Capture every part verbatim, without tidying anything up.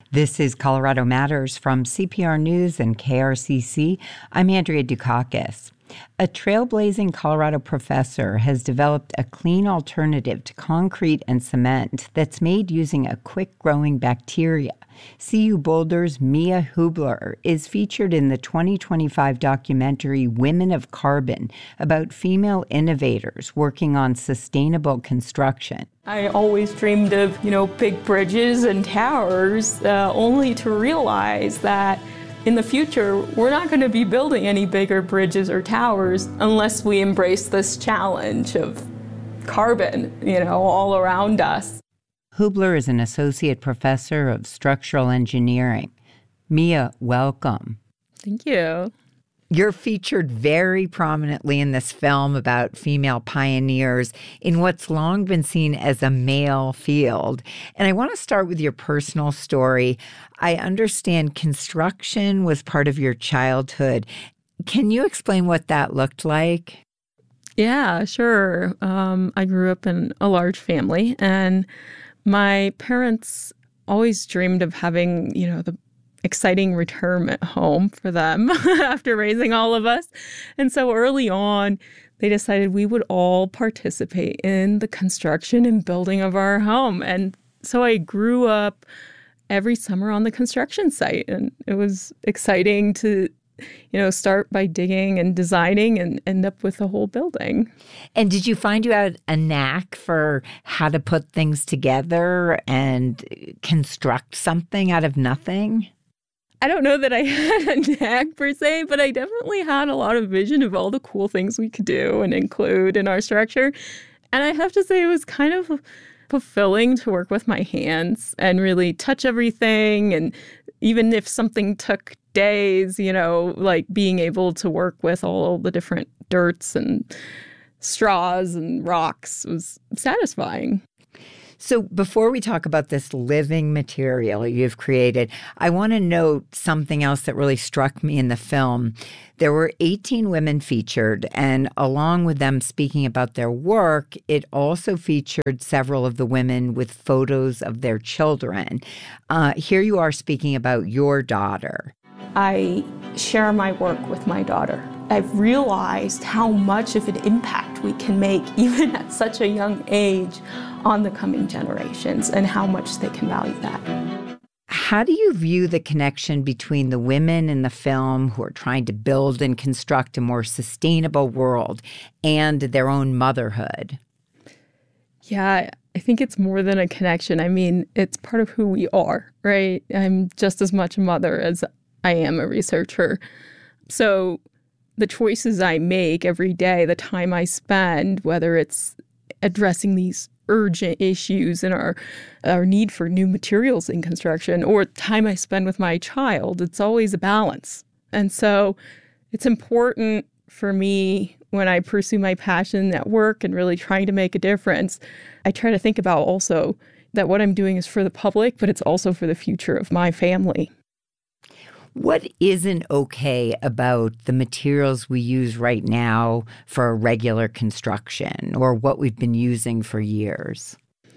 This is Colorado Matters from C P R News and K R C C. I'm Andrea Dukakis. A trailblazing Colorado professor has developed a clean alternative to concrete and cement that's made using a quick-growing bacteria. C U Boulder's Mia Hubler is featured in the twenty twenty-five documentary Women of Carbon about female innovators working on sustainable construction. I always dreamed of, you know, big bridges and towers, uh, only to realize that in the future, we're not going to be building any bigger bridges or towers unless we embrace this challenge of carbon, you know, all around us. Hubler is an associate professor of structural engineering. Mia, welcome. Thank you. You're featured very prominently in this film about female pioneers in what's long been seen as a male field. And I want to start with your personal story. I understand construction was part of your childhood. Can you explain what that looked like? Yeah, sure. Um, I grew up in a large family, and my parents always dreamed of having, you know, the exciting retirement home for them after raising all of us. And so early on, they decided we would all participate in the construction and building of our home. And so I grew up every summer on the construction site. And it was exciting to, you know, start by digging and designing and end up with a whole building. And did you find you had a knack for how to put things together and construct something out of nothing? I don't know that I had a knack per se, but I definitely had a lot of vision of all the cool things we could do and include in our structure. And I have to say it was kind of fulfilling to work with my hands and really touch everything. And even if something took days, you know, like being able to work with all the different dirts and straws and rocks was satisfying. So before we talk about this living material you've created, I want to note something else that really struck me in the film. There were eighteen women featured, and along with them speaking about their work, it also featured several of the women with photos of their children. Uh, here you are speaking about your daughter. I share my work with my daughter. I've realized how much of an impact we can make, even at such a young age, on the coming generations and how much they can value that. How do you view the connection between the women in the film who are trying to build and construct a more sustainable world and their own motherhood? Yeah, I think it's more than a connection. I mean, it's part of who we are, right? I'm just as much a mother as I am a researcher. So the choices I make every day, the time I spend, whether it's addressing these urgent issues and our our need for new materials in construction or time I spend with my child, it's always a balance. And so it's important for me when I pursue my passion at work and really trying to make a difference, I try to think about also that what I'm doing is for the public, but it's also for the future of my family. What isn't okay about the materials we use right now for regular construction or what we've been using for years?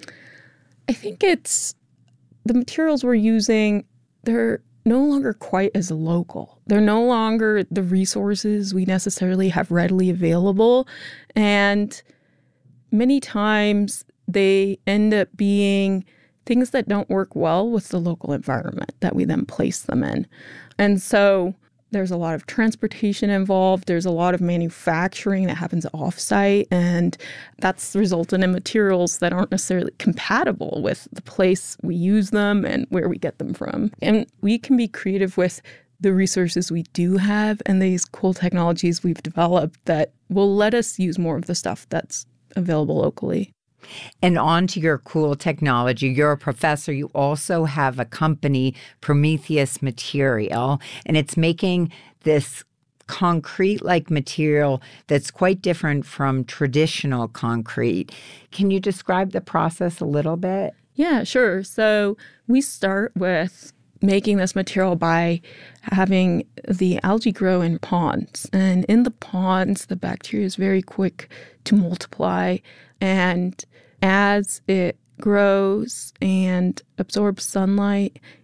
I think it's the materials we're using, they're no longer quite as local. They're no longer the resources we necessarily have readily available. And many times they end up being things that don't work well with the local environment that we then place them in. And so there's a lot of transportation involved. There's a lot of manufacturing that happens off-site, and that's resulted in materials that aren't necessarily compatible with the place we use them and where we get them from. And we can be creative with the resources we do have and these cool technologies we've developed that will let us use more of the stuff that's available locally. And on to your cool technology. You're a professor. You also have a company, Prometheus Material, and it's making this concrete-like material that's quite different from traditional concrete. Can you describe the process a little bit? Yeah, sure. So we start with making this material by having the algae grow in ponds. And in the ponds, the bacteria is very quick to multiply. And as it grows and absorbs sunlight,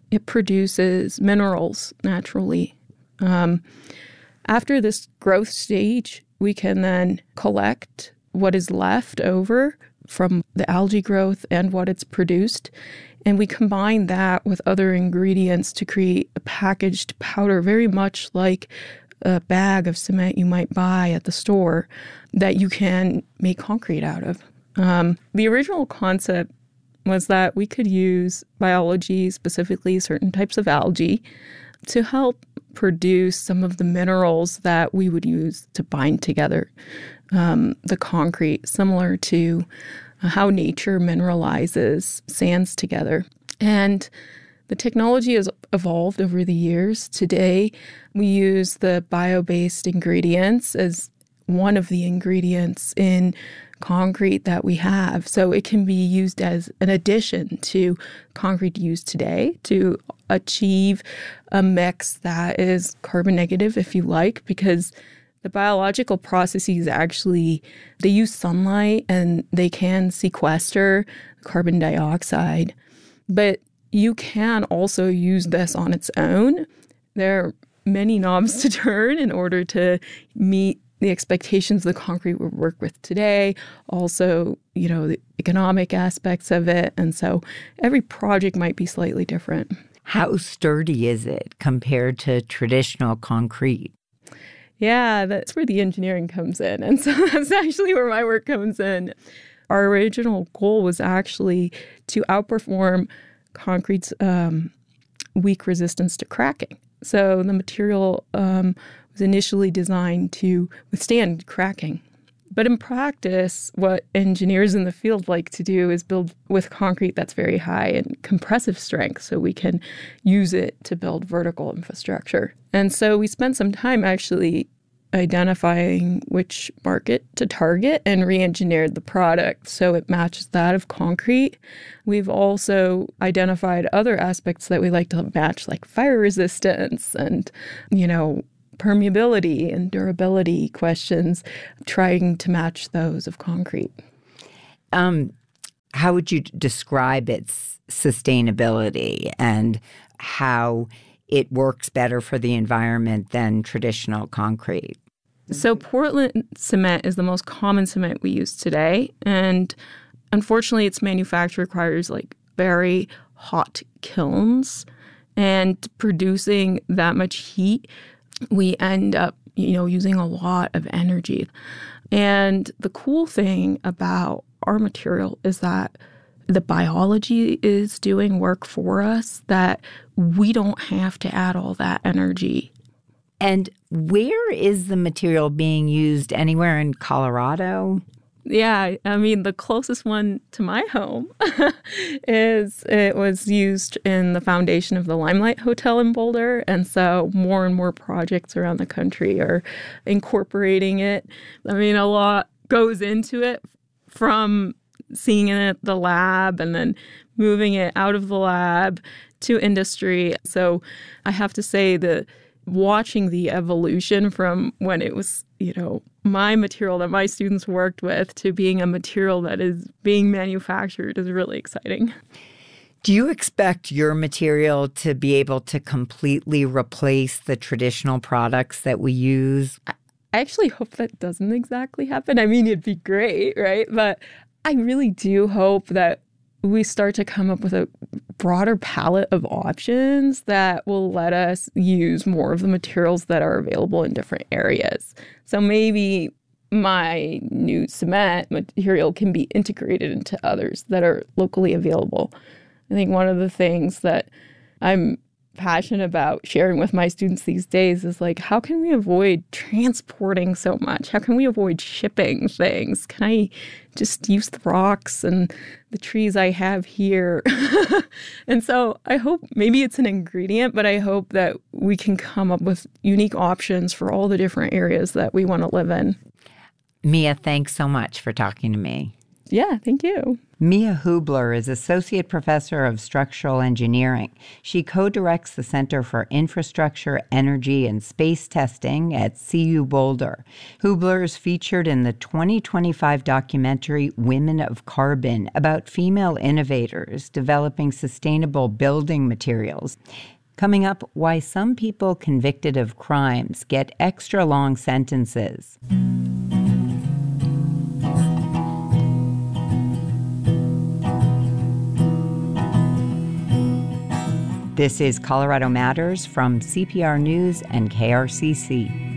it produces minerals naturally. Um, after this growth stage, we can then collect what is left over from the algae growth and what it's produced, and we combine that with other ingredients to create a packaged powder, very much like a bag of cement you might buy at the store that you can make concrete out of. Um, the original concept was that we could use biology, specifically certain types of algae, to help produce some of the minerals that we would use to bind together um, the concrete, similar to how nature mineralizes sands together. And the technology has evolved over the years. Today, we use the bio-based ingredients as one of the ingredients in concrete that we have. So it can be used as an addition to concrete used today to achieve a mix that is carbon negative, if you like, because the biological processes actually, they use sunlight and they can sequester carbon dioxide. But you can also use this on its own. There are many knobs to turn in order to meet the expectations the concrete we work with today, also, you know, the economic aspects of it. And so every project might be slightly different. How sturdy is it compared to traditional concrete? Yeah, that's where the engineering comes in. And so that's actually where my work comes in. Our original goal was actually to outperform concrete's um, weak resistance to cracking. So the material um, was initially designed to withstand cracking. But in practice, what engineers in the field like to do is build with concrete that's very high in compressive strength so we can use it to build vertical infrastructure. And so we spent some time actually identifying which market to target and re-engineered the product so it matches that of concrete. We've also identified other aspects that we like to match, like fire resistance and, you know, permeability and durability questions, trying to match those of concrete. Um, how would you describe its sustainability and how it works better for the environment than traditional concrete? So Portland cement is the most common cement we use today. And unfortunately, its manufacture requires like very hot kilns. And producing that much heat, we end up, you know, using a lot of energy. And the cool thing about our material is that the biology is doing work for us that we don't have to add all that energy. And where is the material being used? Anywhere in Colorado? Yeah, I mean, the closest one to my home is it was used in the foundation of the Limelight Hotel in Boulder. And so more and more projects around the country are incorporating it. I mean, a lot goes into it, from seeing it at the lab and then moving it out of the lab to industry. So I have to say that watching the evolution from when it was, you know, my material that my students worked with to being a material that is being manufactured is really exciting. Do you expect your material to be able to completely replace the traditional products that we use? I actually hope that doesn't exactly happen. I mean, it'd be great, right? But I really do hope that we start to come up with a broader palette of options that will let us use more of the materials that are available in different areas. So maybe my new cement material can be integrated into others that are locally available. I think one of the things that I'm passionate about sharing with my students these days is like, how can we avoid transporting so much? How can we avoid shipping things? Can I just use the rocks and the trees I have here? And so I hope maybe it's an ingredient, but I hope that we can come up with unique options for all the different areas that we want to live in. Mia, thanks so much for talking to me. Yeah, thank you. Mia Hubler is Associate Professor of Structural Engineering. She co-directs the Center for Infrastructure, Energy, and Space Testing at C U Boulder. Hubler is featured in the twenty twenty-five documentary Women of Carbon about female innovators developing sustainable building materials. Coming up, why some people convicted of crimes get extra long sentences. This is Colorado Matters from C P R News and K R C C.